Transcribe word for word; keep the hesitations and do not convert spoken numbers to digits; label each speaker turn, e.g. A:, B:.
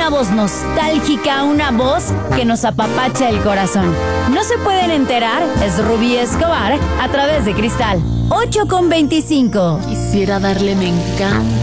A: una voz nostálgica, una voz que nos apapacha el corazón. No se pueden enterar, es Rubí Escobar a través de Cristal. ocho con veinticinco.
B: Quisiera darle me encanta